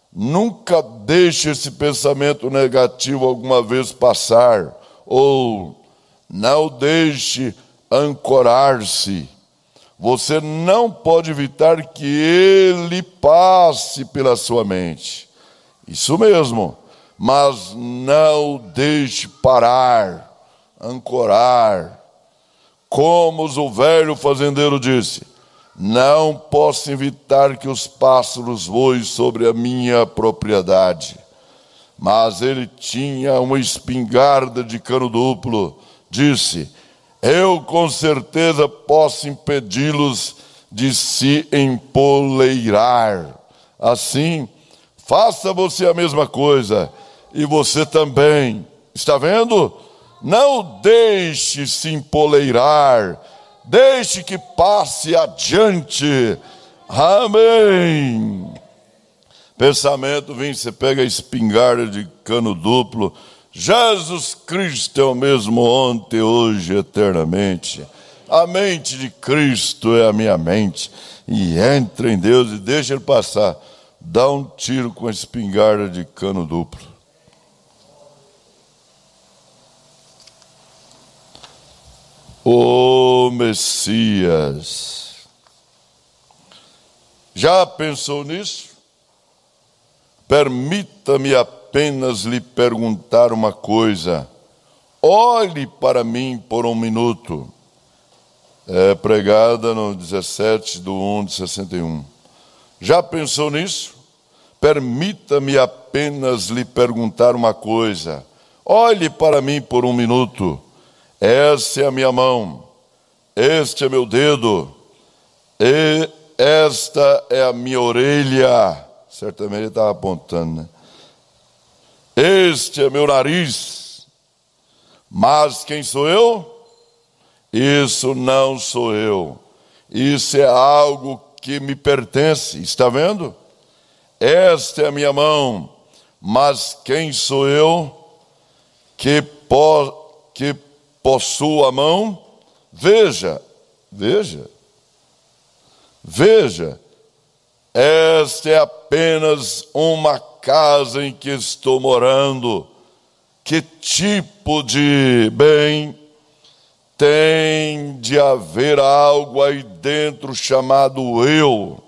Nunca deixe esse pensamento negativo alguma vez passar, ou não deixe ancorar-se. Você não pode evitar que ele passe pela sua mente. Isso mesmo, mas não deixe parar, ancorar. Como o velho fazendeiro disse: não posso evitar que os pássaros voem sobre a minha propriedade. Mas ele tinha uma espingarda de cano duplo. Disse: eu com certeza posso impedi-los de se empoleirar. Assim, faça você a mesma coisa, e você também. Está vendo? Não deixe se empoleirar. Deixe que passe adiante. Amém. Pensamento, vem, você pega a espingarda de cano duplo. Jesus Cristo é o mesmo ontem, hoje, eternamente. A mente de Cristo é a minha mente. E entra em Deus e deixa ele passar. Dá um tiro com a espingarda de cano duplo. O Messias. Já pensou nisso? Permita-me apenas lhe perguntar uma coisa. Olhe para mim por um minuto. É pregada no 17/1/61. Já pensou nisso? Permita-me apenas lhe perguntar uma coisa. Olhe para mim por um minuto. Essa é a minha mão. Este é meu dedo. E esta é a minha orelha. Certamente ele estava apontando, né? Este é meu nariz. Mas quem sou eu? Isso não sou eu. Isso é algo que me pertence. Está vendo? Esta é a minha mão. Mas quem sou eu que possuo a mão? Veja. Esta é apenas uma casa em que estou morando. Que tipo de bem? Tem de haver algo aí dentro chamado eu.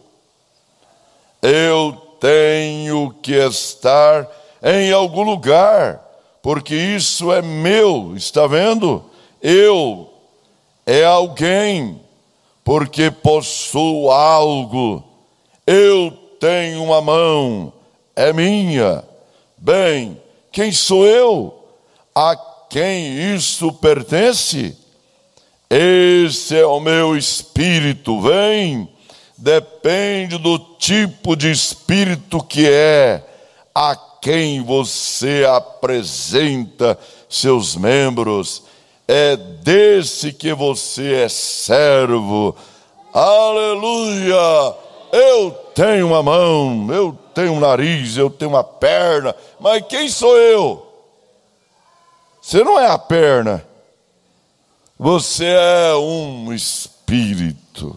Eu tenho que estar em algum lugar, porque isso é meu, está vendo? Eu é alguém, porque possuo algo. Eu tenho uma mão, é minha. Bem, quem sou eu? A quem isso pertence? Esse é o meu espírito, vem. Depende do tipo de espírito que é, a quem você apresenta seus membros. É desse que você é servo. Aleluia! Eu tenho uma mão, eu tenho um nariz, eu tenho uma perna, mas quem sou eu? Você não é a perna. Você é um espírito.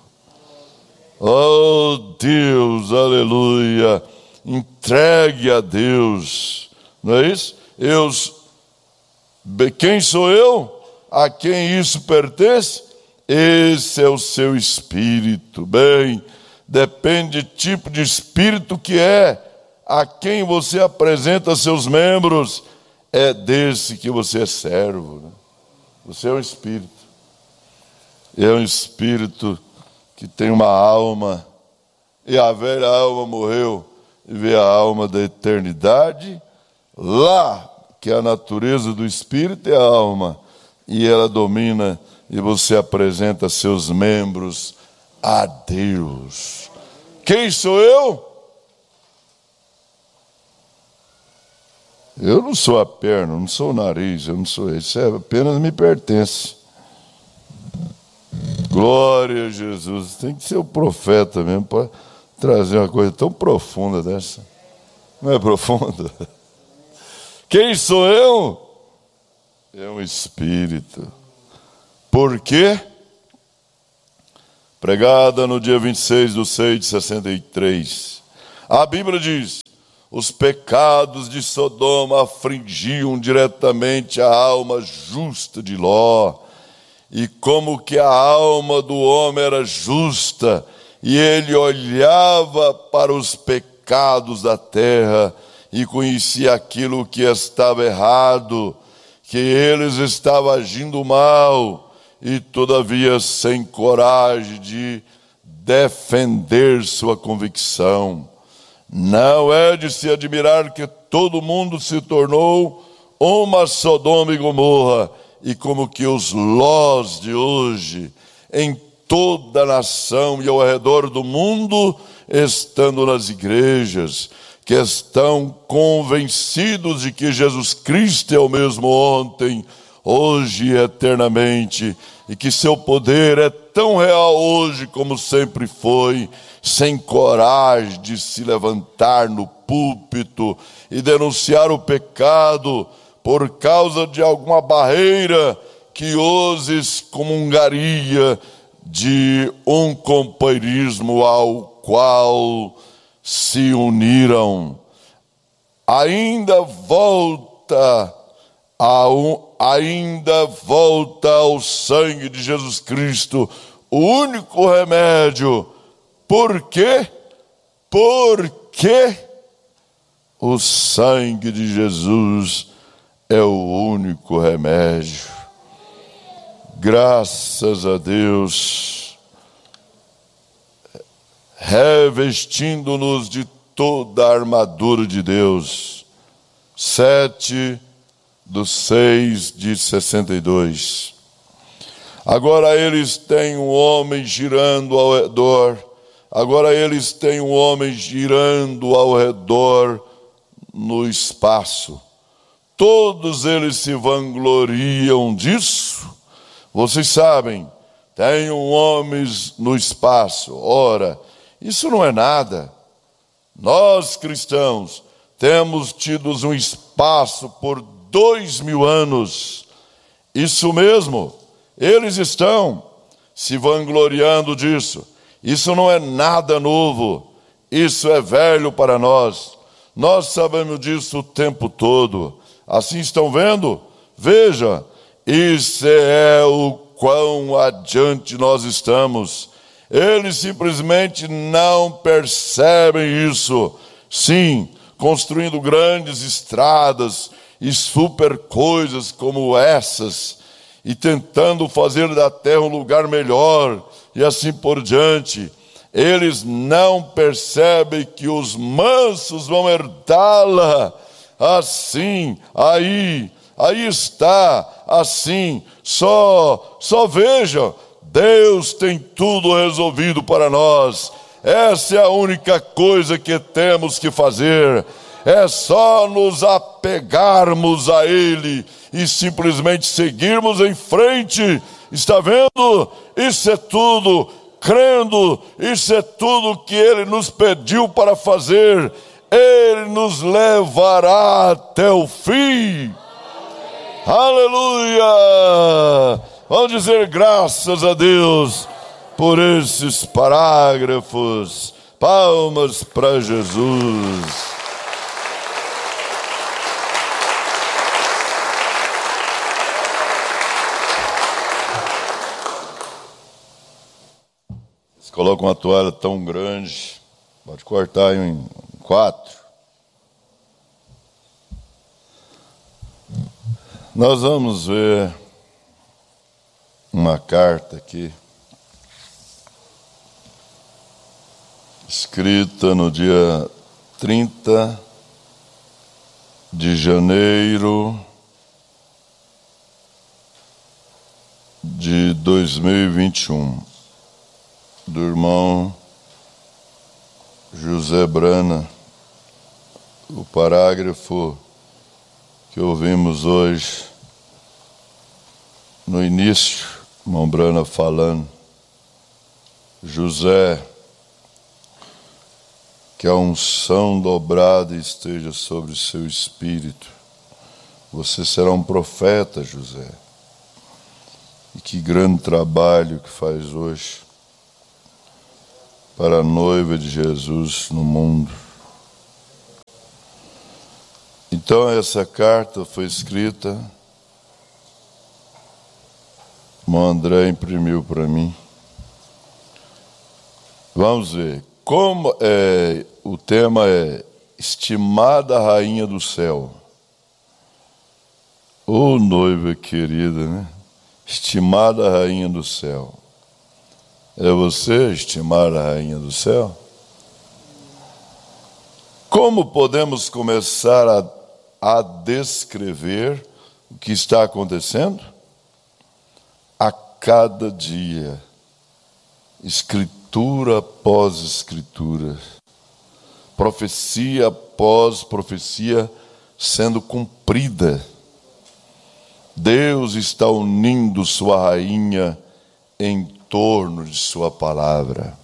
Oh Deus, aleluia. Entregue a Deus. Não é isso? Quem sou eu? A quem isso pertence? Esse é o seu espírito. Bem, depende do tipo de espírito que é, a quem você apresenta seus membros, é desse que você é servo, né? Você é um espírito. É um espírito que tem uma alma, e a velha alma morreu, e vê a alma da eternidade, lá, que é a natureza do espírito é a alma, e ela domina, e você apresenta seus membros a Deus. Quem sou eu? Eu não sou a perna, não sou o nariz, eu não sou isso, apenas me pertence. Glória a Jesus. Tem que ser o profeta mesmo para trazer uma coisa tão profunda dessa. Não é profunda? Quem sou eu? É um espírito. Por quê? Pregada no dia 26/6/63. A Bíblia diz: os pecados de Sodoma afligiam diretamente a alma justa de Ló. E como que a alma do homem era justa, e ele olhava para os pecados da terra e conhecia aquilo que estava errado, que eles estavam agindo mal, e todavia sem coragem de defender sua convicção. Não é de se admirar que todo mundo se tornou uma Sodoma e Gomorra, e como que os Lós de hoje, em toda a nação e ao redor do mundo, estando nas igrejas, que estão convencidos de que Jesus Cristo é o mesmo ontem, hoje e eternamente, e que seu poder é tão real hoje como sempre foi, sem coragem de se levantar no púlpito e denunciar o pecado por causa de alguma barreira que os excomungaria de um companheirismo ao qual se uniram. Ainda volta ao sangue de Jesus Cristo, o único remédio. Por quê? Porque o sangue de Jesus é o único remédio. Graças a Deus, revestindo-nos de toda a armadura de Deus. 7/6/62. Agora eles têm um homem girando ao redor. Agora eles têm um homem girando ao redor no espaço. Todos eles se vangloriam disso. Vocês sabem, tem um homem no espaço. Ora, isso não é nada. Nós cristãos temos tido um espaço por 2000 anos. Isso mesmo, eles estão se vangloriando disso. Isso não é nada novo, isso é velho para nós. Nós sabemos disso o tempo todo. Assim estão vendo? Veja, isso é o quão adiante nós estamos. Eles simplesmente não percebem isso. Sim, construindo grandes estradas e super coisas como essas, e tentando fazer da terra um lugar melhor, e assim por diante. Eles não percebem que os mansos vão herdá-la. Assim, aí está, assim, só veja, Deus tem tudo resolvido para nós. Essa é a única coisa que temos que fazer, é só nos apegarmos a Ele e simplesmente seguirmos em frente. Está vendo? Isso é tudo, crendo, isso é tudo que Ele nos pediu para fazer. Ele nos levará até o fim. Aleluia! Vamos dizer graças a Deus por esses parágrafos. Palmas para Jesus. Você coloca uma toalha tão grande, pode cortar em 4. Nós vamos ver uma carta aqui, escrita no dia 30 de janeiro de 2021, do irmão José Brana. O parágrafo que ouvimos hoje, no início, irmão Brana falando, José, que a unção dobrada esteja sobre seu espírito. Você será um profeta, José. E que grande trabalho que faz hoje para a noiva de Jesus no mundo. Então essa carta foi escrita, o André imprimiu para mim. Vamos ver. O tema é Estimada Rainha do Céu. Ô noiva querida, né? Estimada Rainha do Céu. É você, estimada Rainha do Céu? Como podemos começar a descrever o que está acontecendo? A cada dia, escritura após escritura, profecia após profecia sendo cumprida. Deus está unindo sua rainha em torno de sua palavra.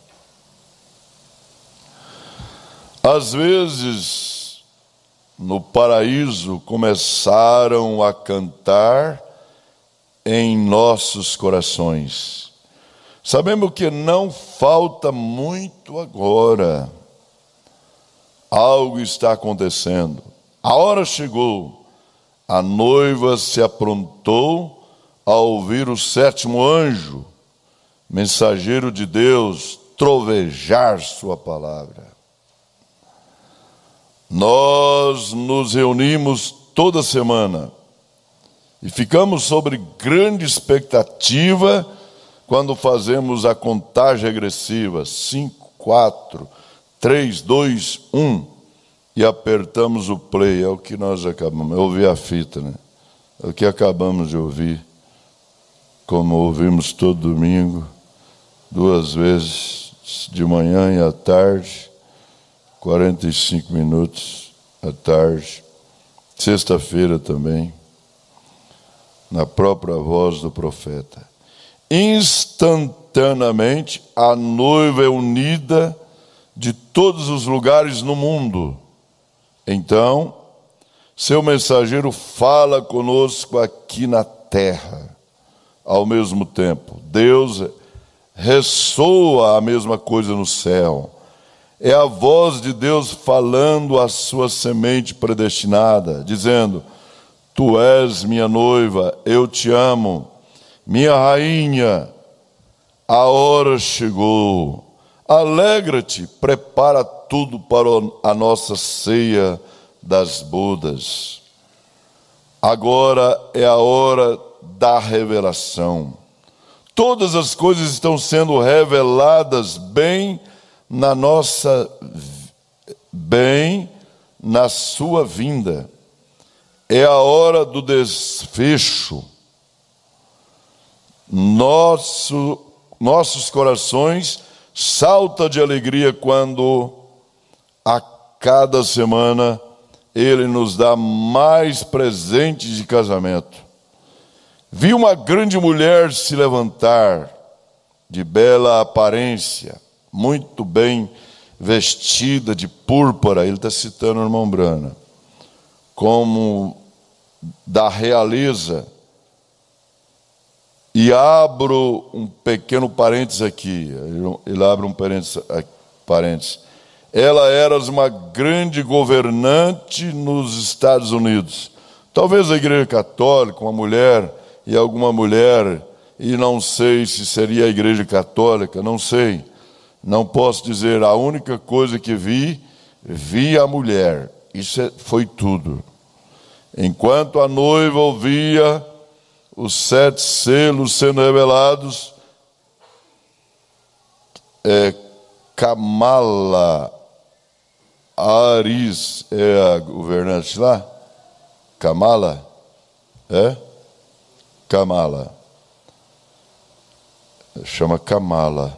Às vezes, no paraíso, começaram a cantar em nossos corações. Sabemos que não falta muito agora. Algo está acontecendo. A hora chegou. A noiva se aprontou a ouvir o sétimo anjo, mensageiro de Deus, trovejar sua palavra. Nós nos reunimos toda semana e ficamos sobre grande expectativa quando fazemos a contagem regressiva, 5, 4, 3, 2, 1, e apertamos o play. É o que nós acabamos, eu ouvi a fita, né? É o que acabamos de ouvir, como ouvimos todo domingo, 2 vezes, de manhã e à tarde, 45 minutos à tarde, sexta-feira também, na própria voz do profeta. Instantaneamente, a noiva é unida de todos os lugares no mundo. Então, seu mensageiro fala conosco aqui na terra. Ao mesmo tempo, Deus ressoa a mesma coisa no céu. É a voz de Deus falando à sua semente predestinada, dizendo: Tu és minha noiva, eu te amo, minha rainha, a hora chegou. Alegra-te, prepara tudo para a nossa ceia das bodas. Agora é a hora da revelação. Todas as coisas estão sendo reveladas bem na sua vinda. É a hora do desfecho. Nossos corações saltam de alegria quando a cada semana Ele nos dá mais presentes de casamento. Vi uma grande mulher se levantar, de bela aparência, muito bem vestida de púrpura. Ele está citando o irmão Brana, como da realeza. E abro um pequeno parênteses aqui. Ele abre um parênteses. Ela era uma grande governante nos Estados Unidos. Talvez a Igreja Católica, uma mulher e alguma mulher, e não sei se seria a Igreja Católica, não sei. Não posso dizer. A única coisa que vi a mulher. Isso foi tudo. Enquanto a noiva ouvia os 7 selos sendo revelados, Kamala Harris é a governante lá? Kamala? Kamala. Chama Kamala.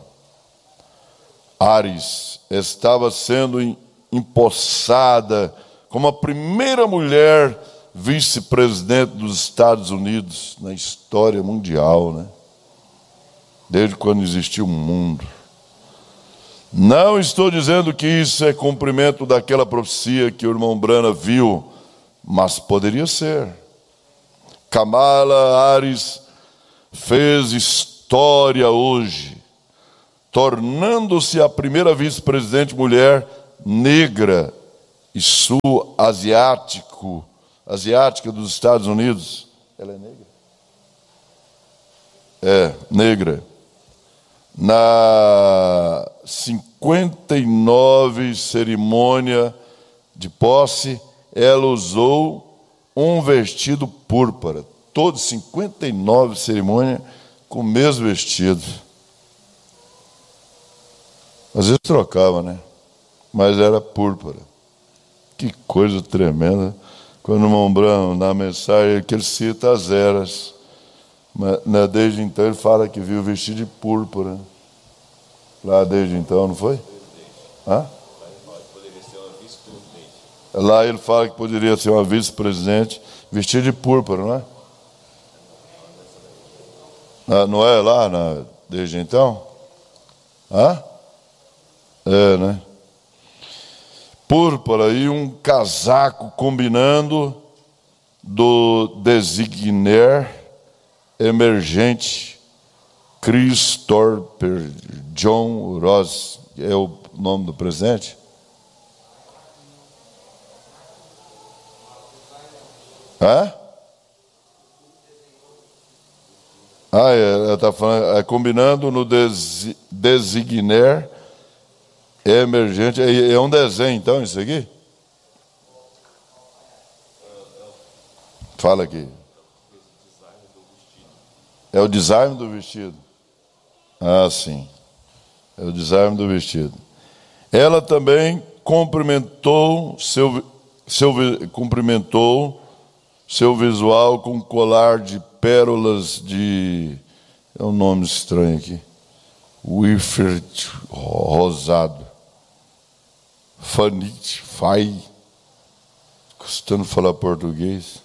Harris estava sendo empossada como a primeira mulher vice-presidente dos Estados Unidos na história mundial, né? Desde quando existiu o mundo. Não estou dizendo que isso é cumprimento daquela profecia que o irmão Brana viu, mas poderia ser. Kamala Harris fez história hoje, tornando-se a primeira vice-presidente mulher negra e sul-asiático asiática dos Estados Unidos. Ela é negra? É, negra. Na 59 cerimônia de posse, ela usou um vestido púrpura. Todos 59 cerimônias com o mesmo vestido. Às vezes trocava, né? Mas era púrpura. Que coisa tremenda. Quando o irmão Branco, na mensagem, que ele cita as eras. Mas, né, desde então ele fala que viu vestido de púrpura. Lá desde então, não foi? Hã? Lá ele fala que poderia ser uma vice-presidente vestida de púrpura, não é? Não é lá desde então? Hã? É, né? Púrpura e um casaco combinando do designer emergente Christopher John Ross, é o nome do presidente? Hã? Ela está falando, combinando no designer emergente, é um desenho então isso aqui? Fala aqui. É o design do vestido. Ah, sim. É o design do vestido. Ela também cumprimentou seu visual com um colar de pérolas de... É um nome estranho aqui. Wifert rosado. Fanite, fai. Custando falar português.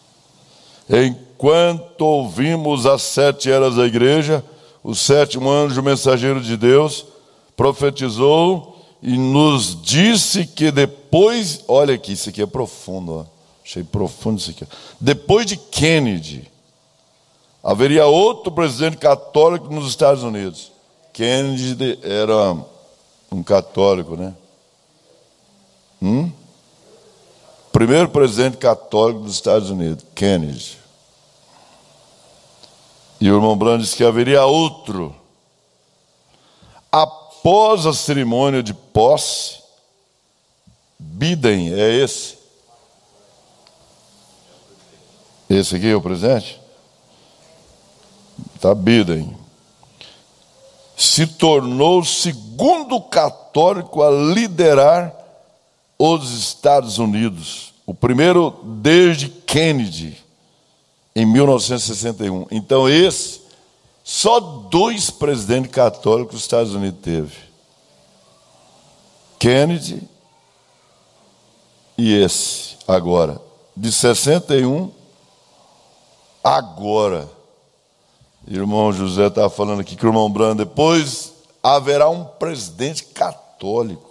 Enquanto ouvimos as 7 eras da igreja, o 7º anjo mensageiro de Deus profetizou e nos disse que depois, olha aqui, isso aqui é profundo, ó. Achei profundo isso aqui. Depois de Kennedy, haveria outro presidente católico nos Estados Unidos. Kennedy era um católico, né? Primeiro presidente católico dos Estados Unidos, Kennedy. E o irmão Branco disse que haveria outro. Após a cerimônia de posse, Biden, é esse? Esse aqui é o presidente? Tá, Biden. Se tornou o segundo católico a liderar os Estados Unidos. O primeiro desde Kennedy, em 1961. Então só 2 presidentes católicos os Estados Unidos teve. Kennedy e esse, agora. De 61, agora. Irmão José estava falando aqui que o irmão Branco, depois haverá um presidente católico.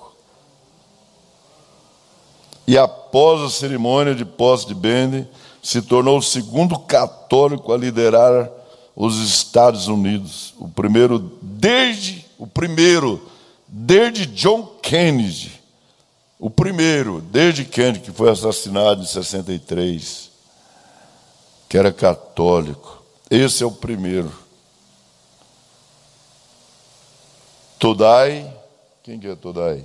E após a cerimônia de posse de Biden, se tornou o segundo católico a liderar os Estados Unidos. O primeiro desde John Kennedy. O primeiro, desde Kennedy, que foi assassinado em 63, que era católico. Esse é o primeiro. Todai, quem que é Todai?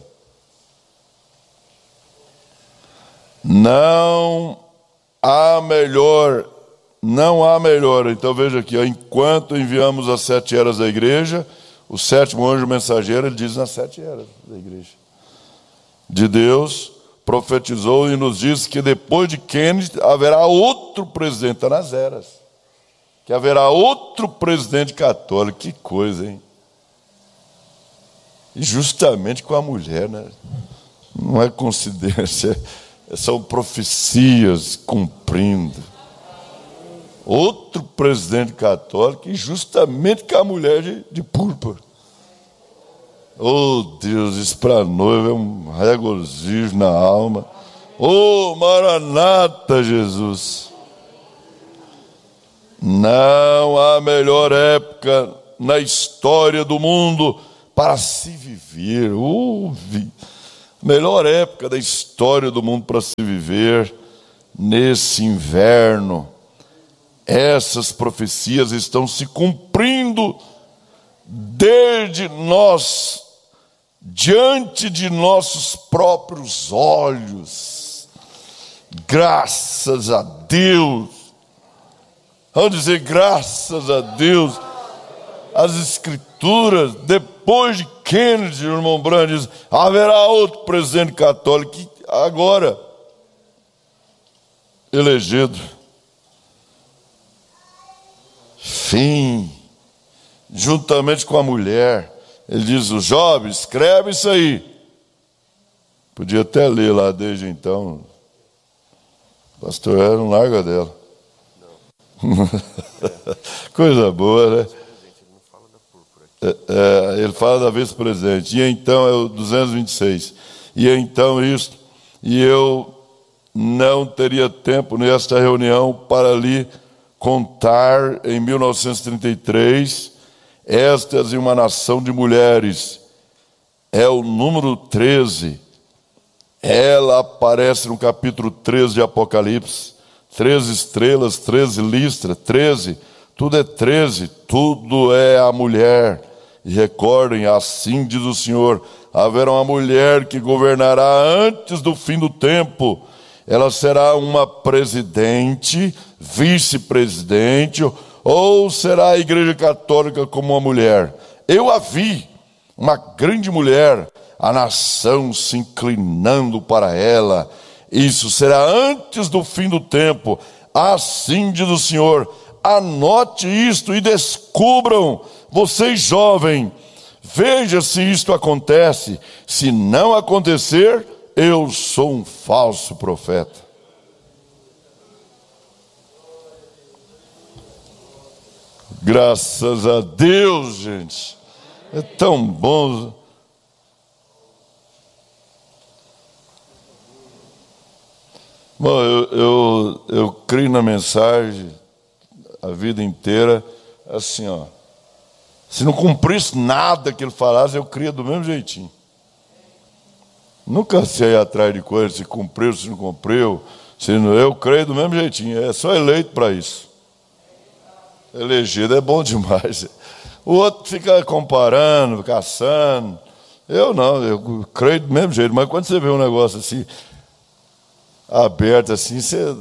Não há melhor. Então veja aqui, ó, enquanto enviamos as 7 eras da igreja, o 7º anjo mensageiro, ele diz nas 7 eras da igreja de Deus, profetizou e nos disse que depois de Kennedy haverá outro presidente, está nas eras, que haverá outro presidente católico. Que coisa, hein? E justamente com a mulher, né? Não é coincidência, são profecias cumprindo. Outro presidente católico, e justamente com a mulher de púrpura. Oh Deus, isso para a noiva é um regozijo na alma. Oh Maranata, Jesus. Não há melhor época na história do mundo para se viver. Melhor época da história do mundo para se viver nesse inverno. Essas profecias estão se cumprindo diante de nossos próprios olhos. Graças a Deus. Vamos dizer graças a Deus. As Escrituras, depois de Kennedy, o irmão Brandt diz, haverá outro presidente católico que agora elegido. Fim, juntamente com a mulher. Ele diz, o jovem, escreve isso aí. Podia até ler lá desde então. O pastor não larga dela. Não. Coisa boa, né? Ele fala da vice-presidente. E então é o 226. E então isto. E eu não teria tempo nesta reunião para lhe contar em 1933 estas e uma nação de mulheres. É o número 13. Ela aparece no capítulo 13 de Apocalipse. 13 estrelas, 13 listras, 13. Tudo é 13, tudo é a mulher. E recordem, assim diz o Senhor, haverá uma mulher que governará antes do fim do tempo. Ela será uma presidente, vice-presidente, ou será a Igreja Católica como uma mulher. Eu a vi, uma grande mulher, a nação se inclinando para ela. Isso será antes do fim do tempo. Assim diz o Senhor. Anote isto e descubram, vocês jovens, veja se isto acontece. Se não acontecer, eu sou um falso profeta. Graças a Deus, gente. É tão bom. Bom, eu creio na mensagem a vida inteira, assim, ó. Se não cumprisse nada que ele falasse, eu cria do mesmo jeitinho. Nunca sei ir atrás de coisas, se cumpriu, se não cumpriu. Eu creio do mesmo jeitinho. É só eleito para isso. Elegido é bom demais. O outro fica comparando, caçando. Eu não, eu creio do mesmo jeito. Mas quando você vê um negócio assim, aberto assim, você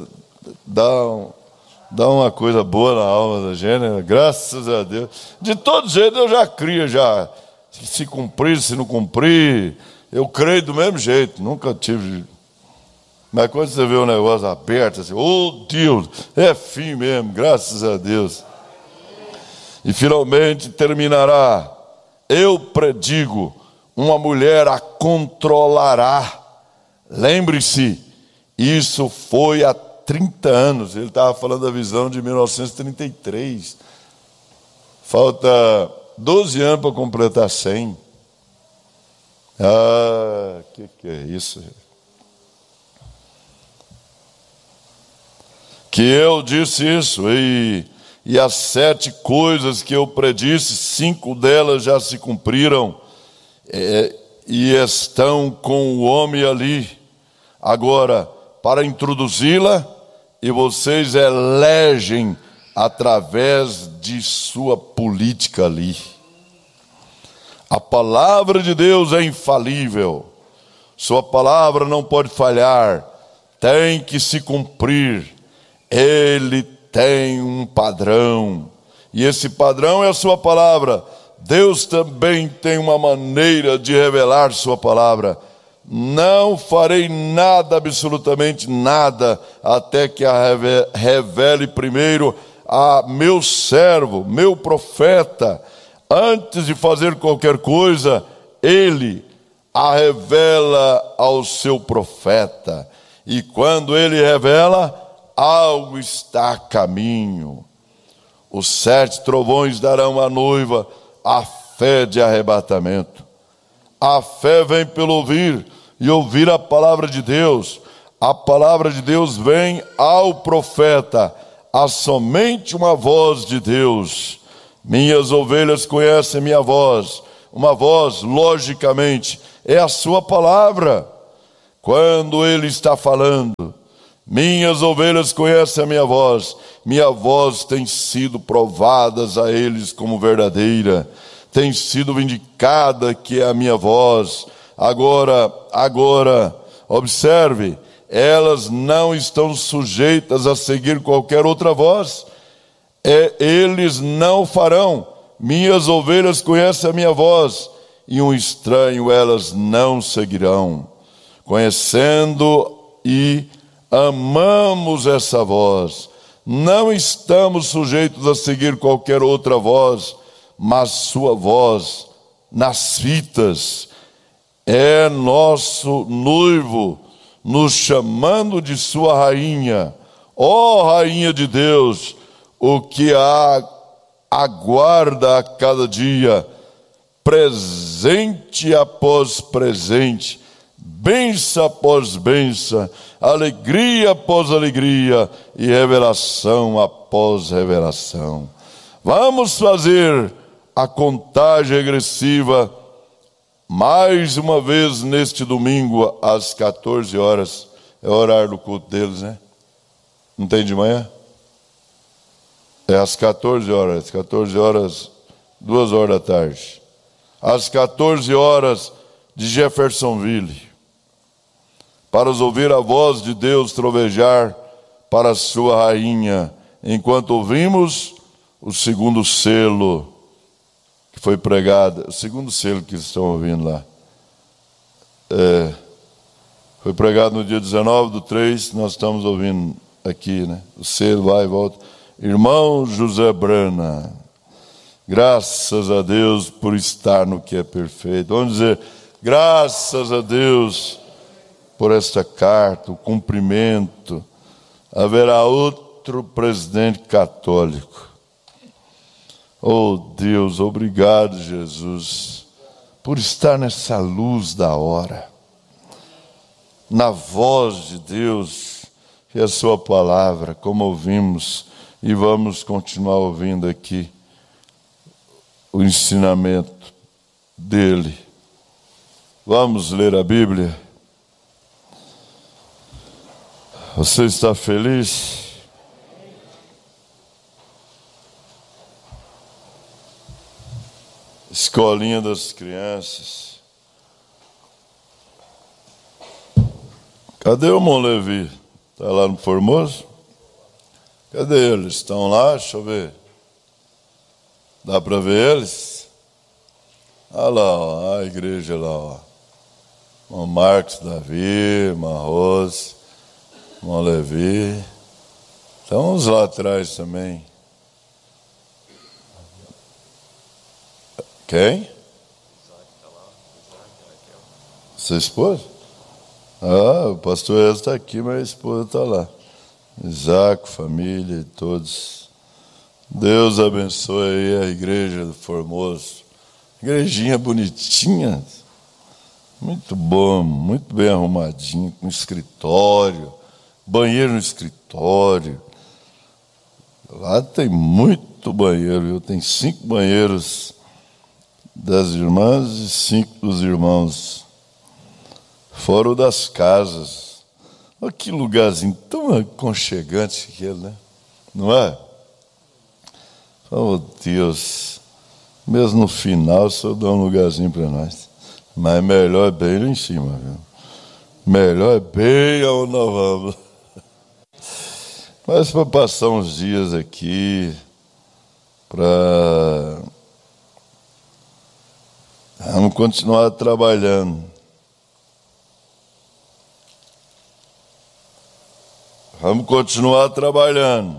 dá uma coisa boa na alma da gente, né? Graças a Deus. De todo jeito eu já crio, já. Se cumprir, se não cumprir, eu creio do mesmo jeito. Nunca tive. Mas quando você vê um negócio aberto, assim, oh Deus, é fim mesmo, graças a Deus. E finalmente terminará. Eu predigo, uma mulher a controlará. Lembre-se, isso foi há 30 anos. Ele estava falando da visão de 1933. Falta 12 anos para completar 100. Ah, que é isso? Que eu disse isso, e as 7 coisas que eu predisse, 5 delas já se cumpriram, e estão com o homem ali. Agora, para introduzi-la, e vocês elegem através de sua política ali. A palavra de Deus é infalível. Sua palavra não pode falhar. Tem que se cumprir. Ele tem um padrão. E esse padrão é a sua palavra. Deus também tem uma maneira de revelar sua palavra. Não farei nada, absolutamente nada, até que a revele primeiro a meu servo, meu profeta. Antes de fazer qualquer coisa, ele a revela ao seu profeta. E quando ele revela, algo está a caminho. Os 7 trovões darão à noiva a fé de arrebatamento. A fé vem pelo ouvir, e ouvir a palavra de Deus. A palavra de Deus vem ao profeta. Há somente uma voz de Deus. Minhas ovelhas conhecem minha voz. Uma voz, logicamente, é a sua palavra. Quando ele está falando, Minhas ovelhas conhecem a minha voz tem sido provadas a eles como verdadeira, tem sido vindicada que é a minha voz. Agora, observe, elas não estão sujeitas a seguir qualquer outra voz, eles não farão. Minhas ovelhas conhecem a minha voz, e um estranho elas não seguirão. Conhecendo e amamos essa voz, não estamos sujeitos a seguir qualquer outra voz, mas sua voz nas fitas. É nosso noivo nos chamando de sua rainha. Ó rainha de Deus, o que aguarda a cada dia, presente após presente, bênção após bênção, alegria após alegria e revelação após revelação. Vamos fazer a contagem regressiva mais uma vez neste domingo às 14 horas. É o horário do culto deles, né? Não tem de manhã? É às 14 horas, 2 horas da tarde. Às 14 horas de Jeffersonville, para ouvir a voz de Deus trovejar para a sua rainha, enquanto ouvimos o segundo selo que foi pregado, o segundo selo que estão ouvindo lá. Foi pregado no dia 19/3, nós estamos ouvindo aqui, né? O selo vai e volta. Irmão José Brana, graças a Deus por estar no que é perfeito. Vamos dizer, graças a Deus por esta carta, o cumprimento. Haverá outro presidente católico. Oh Deus, obrigado Jesus, por estar nessa luz da hora, na voz de Deus, que é a sua palavra, como ouvimos, e vamos continuar ouvindo aqui o ensinamento dele. Vamos ler a Bíblia. Você está feliz? Escolinha das crianças. Cadê o irmão Levi? Está lá no Formoso? Cadê eles? Estão lá? Deixa eu ver. Dá para ver eles? Olha lá, ó, a igreja lá, ó. Irmão Marcos, Davi, irmã Rose, irmão Levi. Estão uns lá atrás também. Quem? Sua esposa? Ah, o pastor Ezra está aqui, mas a esposa está lá. Isaac, família e todos. Deus abençoe aí a igreja do Formoso. Igrejinha bonitinha. Muito bom, muito bem arrumadinho, com escritório, banheiro no escritório. Lá tem muito banheiro, viu? Tem 5 banheiros das irmãs e 5 dos irmãos. Fora o das casas. Olha que lugarzinho tão aconchegante que é, né? Não é? Oh Deus, mesmo no final, só dá um lugarzinho para nós. Mas melhor é bem lá em cima, viu? Melhor é bem aonde nós vamos. Mas para passar uns dias aqui, vamos continuar trabalhando. Vamos continuar trabalhando.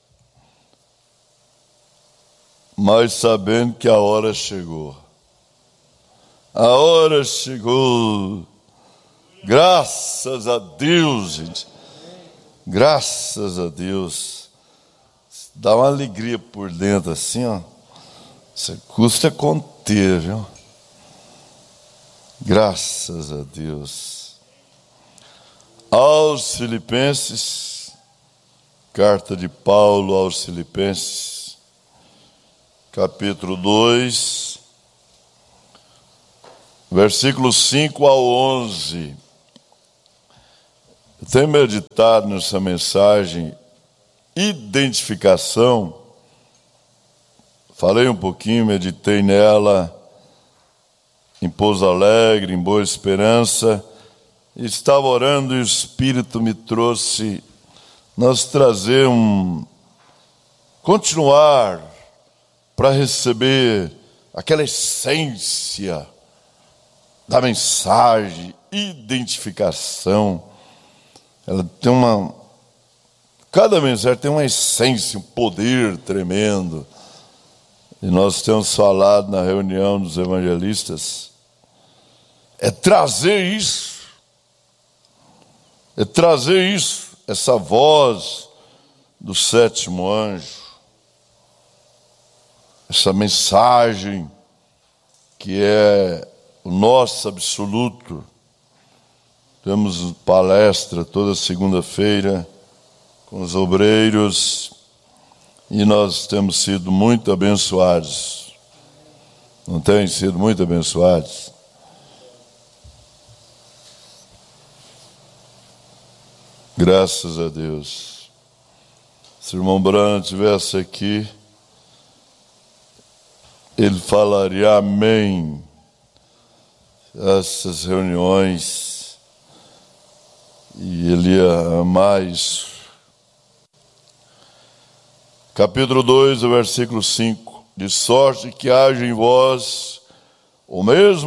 Mas sabendo que a hora chegou. A hora chegou. Graças a Deus, gente. Graças a Deus. Dá uma alegria por dentro assim, ó. Isso custa conter, viu? Graças a Deus. Aos Filipenses, carta de Paulo aos Filipenses, capítulo 2, versículos 5 ao 11. Eu tenho meditado nessa mensagem, identificação. Falei um pouquinho, meditei nela em Pouso Alegre, em Boa Esperança. Estava orando e o Espírito me trouxe nós trazer continuar para receber aquela essência da mensagem, identificação. Ela tem cada mensagem tem uma essência, um poder tremendo. E nós temos falado na reunião dos evangelistas, é trazer isso, essa voz do sétimo anjo, essa mensagem que é o nosso absoluto. Temos palestra toda segunda-feira com os obreiros e nós temos sido muito abençoados. Não tem sido muito abençoados? Graças a Deus. Se o irmão Branham estivesse aqui, ele falaria amém. Essas reuniões, e ele ia amar isso. Capítulo 2, versículo 5. De sorte que haja em vós o mesmo